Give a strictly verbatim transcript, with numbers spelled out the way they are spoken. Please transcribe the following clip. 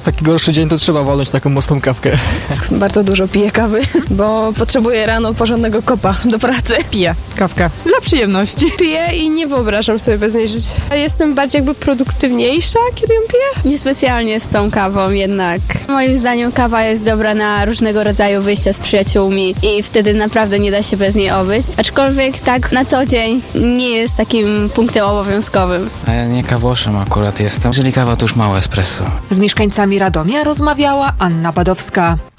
taki gorszy dzień, to trzeba walnąć taką mocną kawkę. Bardzo dużo piję kawy, bo potrzebuję rano porządnego kopa do pracy. Piję kawkę dla przyjemności. Piję i nie wyobrażam sobie bez niej żyć. Jestem bardziej jakby produktywniejsza, kiedy ją piję. Niespecjalnie z tą kawą jednak. Moim zdaniem kawa jest dobra na różnego rodzaju wyjścia z przyjaciółmi i wtedy naprawdę nie da się bez niej obyć. Aczkolwiek tak na co dzień nie jest takim punktem obowiązkowym. A ja nie kawoszem akurat jestem. Jeżeli kawa, to już małe espresso. Z mieszkańcami Radomia rozmawiała Anna Badowska.